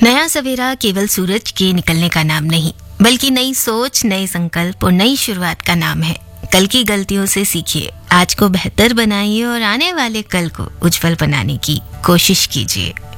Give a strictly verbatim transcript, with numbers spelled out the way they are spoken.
नया सवेरा केवल सूरज के निकलने का नाम नहीं, बल्कि नई सोच, नए संकल्प और नई शुरुआत का नाम है। कल की गलतियों से सीखिए, आज को बेहतर बनाइए और आने वाले कल को उज्जवल बनाने की कोशिश कीजिए।